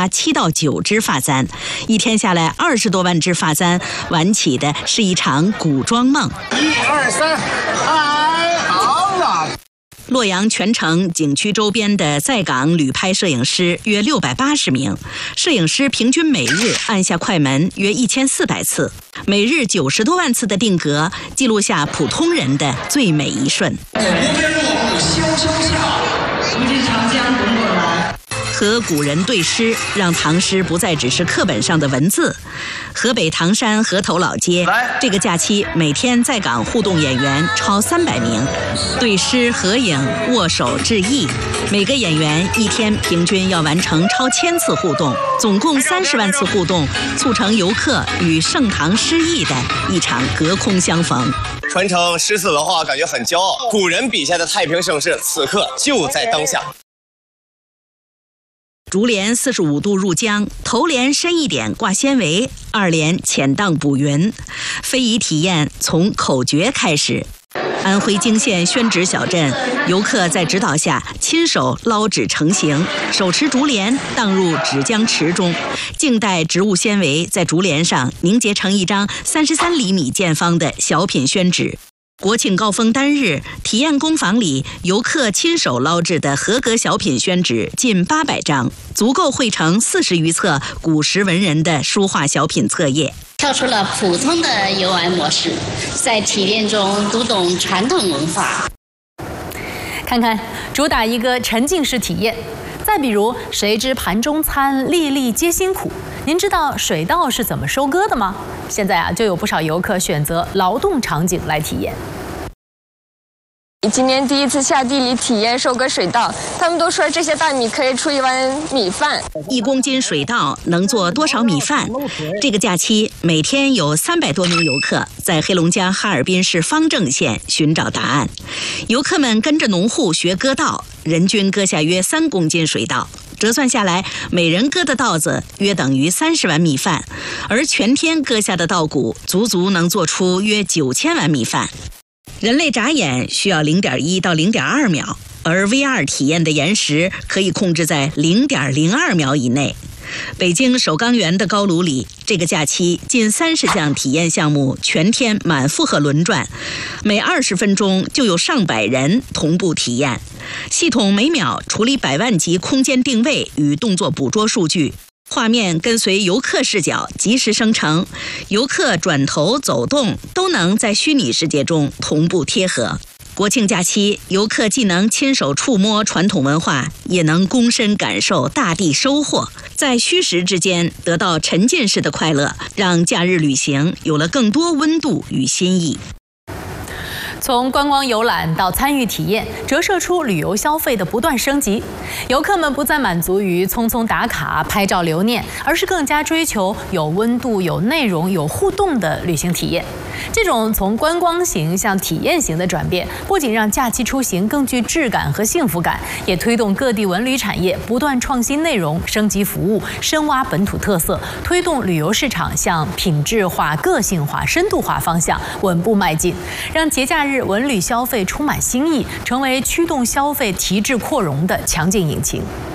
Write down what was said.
发7到9支发簪，一天下来20多万只发簪，玩起的是一场古装梦。 1、2、3，哎，好了。 洛阳全城景区周边的在岗旅拍摄影师约680名，摄影师平均每日按下快门约1400次，每日90多万次的定格，记录下普通人的最美一瞬。 无边路，萧萧下，如今长江滚滚来。 和古人对诗，让唐诗不再只是课本上的文字。河北唐山河头老街这个假期每天在岗互动演员超300名，对诗、合影、握手、致意，每个演员一天平均要完成超1000次互动，总共30万次互动，促成游客与盛唐诗意的一场隔空相逢。 传承诗词文化，感觉很骄傲。古人笔下的太平盛世，此刻就在当下。 竹帘45度入江，头帘深一点挂纤维，2帘浅荡补云。非遗体验从口诀开始。安徽泾县宣纸小镇，游客在指导下亲手捞纸成型，手持竹帘荡入纸浆池中，静待植物纤维在竹帘上凝结成一张33厘米见方的小品宣纸。国庆高峰单日，体验工坊里游客亲手捞制的合格小品宣纸近800张，足够绘成40余册古时文人的书画小品册页。 跳出了普通的游玩模式，在体验中读懂传统文化。 看看，主打一个沉浸式体验。再比如，谁知盘中餐，粒粒皆辛苦。您知道水稻是怎么收割的吗？现在就有不少游客选择劳动场景来体验。 今年第一次下地里体验收割水稻，他们都说这些大米可以出1碗米饭。 1公斤水稻能做多少米饭？这个假期每天有300多名游客在黑龙江哈尔滨市方正县寻找答案。游客们跟着农户学割稻，人均割下约3公斤水稻，折算下来，每人割的稻子约等于30碗米饭，而全天割下的稻谷足能做出约9000碗米饭。人类眨眼需要0.1到0.2秒，而 VR 体验的延时可以控制在0.02秒以内。北京首钢园的高炉里，这个假期近30项体验项目全天满负荷轮转，每20分钟就有上百人同步体验。系统每秒处理100万级空间定位与动作捕捉数据，画面跟随游客视角及时生成，游客转头走动都能在虚拟世界中同步贴合。国庆假期，游客既能亲手触摸传统文化，也能躬身感受大地收获，在虚实之间得到沉浸式的快乐，让假日旅行有了更多温度与新意。 从观光游览到参与体验，折射出旅游消费的不断升级。游客们不再满足于匆匆打卡、拍照留念，而是更加追求有温度、有内容、有互动的旅行体验。这种从观光型向体验型的转变，不仅让假期出行更具质感和幸福感，也推动各地文旅产业不断创新内容、升级服务、深挖本土特色，推动旅游市场向品质化、个性化、深度化方向稳步迈进，让节假日文旅消费充满新意，成为驱动消费提质扩容的强劲引擎。